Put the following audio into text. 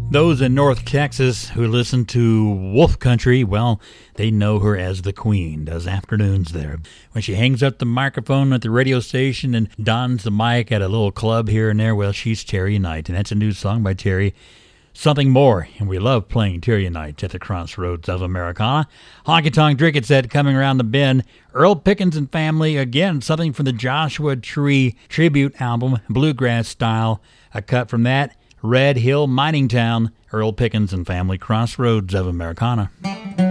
Those in North Texas who listen to Wolf Country, well, they know her as the Queen. Does afternoons there. When she hangs up the microphone at the radio station and dons the mic at a little club here and there, well, she's Terry Knight. And that's a new song by Terry, Something More. And we love playing Terry Knight at the crossroads of Americana. Honky Tonk Drink It said, coming around the bend, Earl Pickens and Family, again, something from the Joshua Tree tribute album, Bluegrass Style. A cut from that, Red Hill Mining Town, Earl Pickens and Family, crossroads of Americana.